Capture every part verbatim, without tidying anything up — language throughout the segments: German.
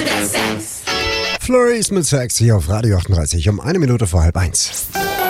Flurries mit Sex hier auf Radio achtunddreißig um eine Minute vor halb eins.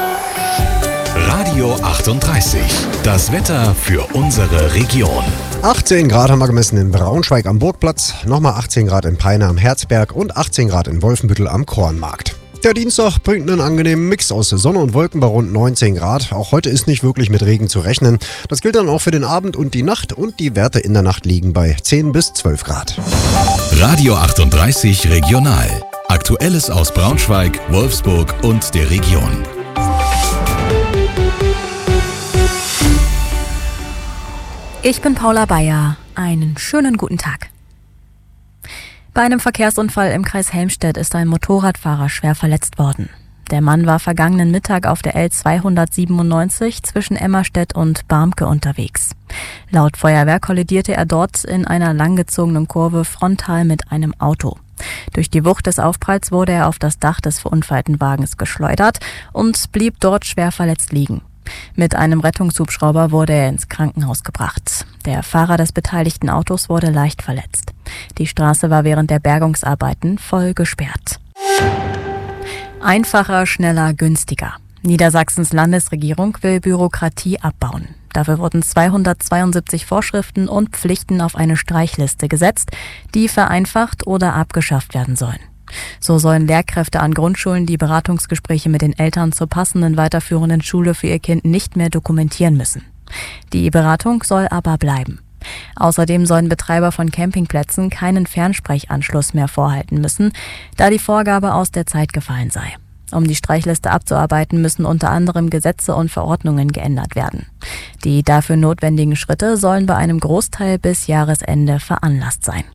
Radio achtunddreißig, das Wetter für unsere Region. achtzehn Grad haben wir gemessen in Braunschweig am Burgplatz, nochmal achtzehn Grad in Peine am Herzberg und achtzehn Grad in Wolfenbüttel am Kornmarkt. Der Dienstag bringt einen angenehmen Mix aus Sonne und Wolken bei rund neunzehn Grad. Auch heute ist nicht wirklich mit Regen zu rechnen. Das gilt dann auch für den Abend und die Nacht und die Werte in der Nacht liegen bei zehn bis zwölf Grad. Radio achtunddreißig Regional. Aktuelles aus Braunschweig, Wolfsburg und der Region. Ich bin Paula Bayer. Einen schönen guten Tag. Bei einem Verkehrsunfall im Kreis Helmstedt ist ein Motorradfahrer schwer verletzt worden. Der Mann war vergangenen Mittag auf der L zweihundertsiebenundneunzig zwischen Emmerstedt und Barmke unterwegs. Laut Feuerwehr kollidierte er dort in einer langgezogenen Kurve frontal mit einem Auto. Durch die Wucht des Aufpralls wurde er auf das Dach des verunfallten Wagens geschleudert und blieb dort schwer verletzt liegen. Mit einem Rettungshubschrauber wurde er ins Krankenhaus gebracht. Der Fahrer des beteiligten Autos wurde leicht verletzt. Die Straße war während der Bergungsarbeiten voll gesperrt. Einfacher, schneller, günstiger. Niedersachsens Landesregierung will Bürokratie abbauen. Dafür wurden zweihundertzweiundsiebzig Vorschriften und Pflichten auf eine Streichliste gesetzt, die vereinfacht oder abgeschafft werden sollen. So sollen Lehrkräfte an Grundschulen die Beratungsgespräche mit den Eltern zur passenden weiterführenden Schule für ihr Kind nicht mehr dokumentieren müssen. Die Beratung soll aber bleiben. Außerdem sollen Betreiber von Campingplätzen keinen Fernsprechanschluss mehr vorhalten müssen, da die Vorgabe aus der Zeit gefallen sei. Um die Streichliste abzuarbeiten, müssen unter anderem Gesetze und Verordnungen geändert werden. Die dafür notwendigen Schritte sollen bei einem Großteil bis Jahresende veranlasst sein.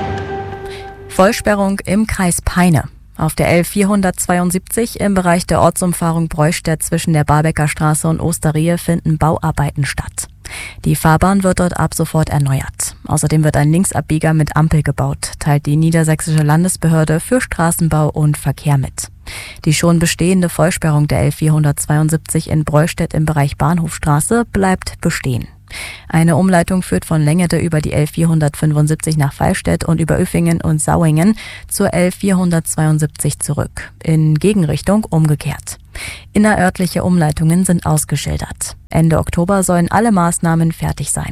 Vollsperrung im Kreis Peine. Auf der L vierhundertzweiundsiebzig im Bereich der Ortsumfahrung Breustedt zwischen der Barbecker Straße und Osterie finden Bauarbeiten statt. Die Fahrbahn wird dort ab sofort erneuert. Außerdem wird ein Linksabbieger mit Ampel gebaut, teilt die Niedersächsische Landesbehörde für Straßenbau und Verkehr mit. Die schon bestehende Vollsperrung der L vierhundertzweiundsiebzig in Breustedt im Bereich Bahnhofstraße bleibt bestehen. Eine Umleitung führt von Längede über die L vierhundertfünfundsiebzig nach Vallstedt und über Ueffingen und Sauingen zur L vierhundertzweiundsiebzig zurück, in Gegenrichtung umgekehrt. Innerörtliche Umleitungen sind ausgeschildert. Ende Oktober sollen alle Maßnahmen fertig sein.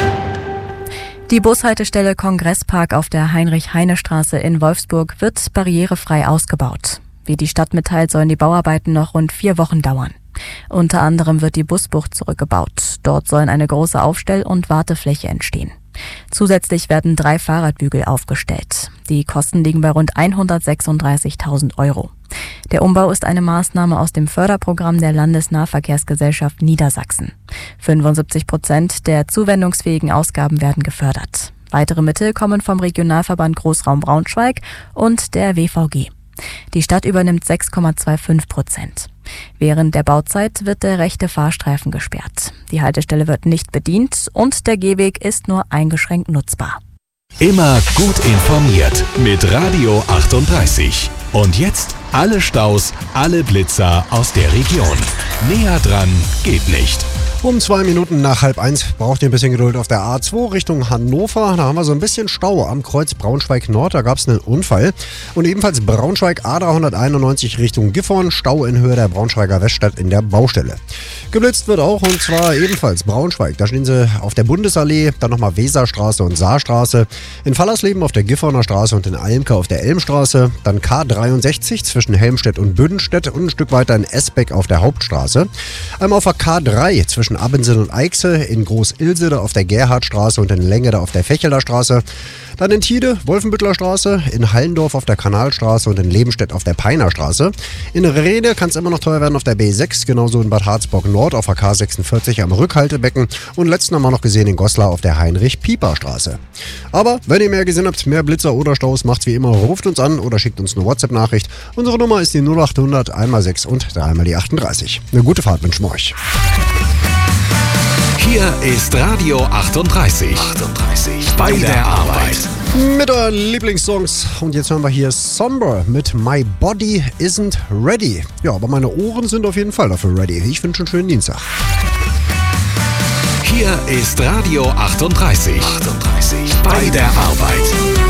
Die Bushaltestelle Kongresspark auf der Heinrich-Heine-Straße in Wolfsburg wird barrierefrei ausgebaut. Wie die Stadt mitteilt, sollen die Bauarbeiten noch rund vier Wochen dauern. Unter anderem wird die Busbucht zurückgebaut. Dort sollen eine große Aufstell- und Wartefläche entstehen. Zusätzlich werden drei Fahrradbügel aufgestellt. Die Kosten liegen bei rund hundertsechsunddreißigtausend Euro. Der Umbau ist eine Maßnahme aus dem Förderprogramm der Landesnahverkehrsgesellschaft Niedersachsen. fünfundsiebzig Prozent der zuwendungsfähigen Ausgaben werden gefördert. Weitere Mittel kommen vom Regionalverband Großraum Braunschweig und der W V G. Die Stadt übernimmt sechs Komma fünfundzwanzig Prozent. Während der Bauzeit wird der rechte Fahrstreifen gesperrt. Die Haltestelle wird nicht bedient und der Gehweg ist nur eingeschränkt nutzbar. Immer gut informiert mit Radio achtunddreißig. Und jetzt alle Staus, alle Blitzer aus der Region. Näher dran geht nicht. Um zwei Minuten nach halb eins braucht ihr ein bisschen Geduld auf der A zwei Richtung Hannover. Da haben wir so ein bisschen Stau am Kreuz Braunschweig Nord. Da gab es einen Unfall. Und ebenfalls Braunschweig A dreihunderteinundneunzig Richtung Gifhorn. Stau in Höhe der Braunschweiger Weststadt in der Baustelle. Geblitzt wird auch, und zwar ebenfalls Braunschweig. Da stehen sie auf der Bundesallee, dann nochmal Weserstraße und Saarstraße. In Fallersleben auf der Gifhorner Straße und in Almke auf der Elmstraße. Dann K dreiundsechzig zwischen Helmstedt und Büdenstedt und ein Stück weiter in Esbeck auf der Hauptstraße. Einmal auf der K drei zwischen Abensen und Eichse, in Groß-Ilsede auf der Gerhardstraße und in Längede auf der Fechelder Straße. Dann in Thiede, Wolfenbüttler Straße, in Hallendorf auf der Kanalstraße und in Lebenstedt auf der Peiner Straße. In Rehde kann es immer noch teuer werden auf der B sechs, genauso in Bad Harzburg Nord auf der K sechsundvierzig am Rückhaltebecken und letzten haben wir noch gesehen in Goslar auf der Heinrich-Pieper-Straße. Aber wenn ihr mehr gesehen habt, mehr Blitzer oder Staus, macht's wie immer, ruft uns an oder schickt uns eine WhatsApp-Nachricht. Unsere Nummer ist die null achthundert einmal sechs und dreimal die achtunddreißig. Eine gute Fahrt wünschen wir euch. Hier ist Radio achtunddreißig. achtunddreißig. Bei der Arbeit. Mit euren Lieblingssongs. Und jetzt hören wir hier Somber mit My Body Isn't Ready. Ja, aber meine Ohren sind auf jeden Fall dafür ready. Ich wünsche einen schönen Dienstag. Hier ist Radio achtunddreißig. achtunddreißig. Bei der Arbeit.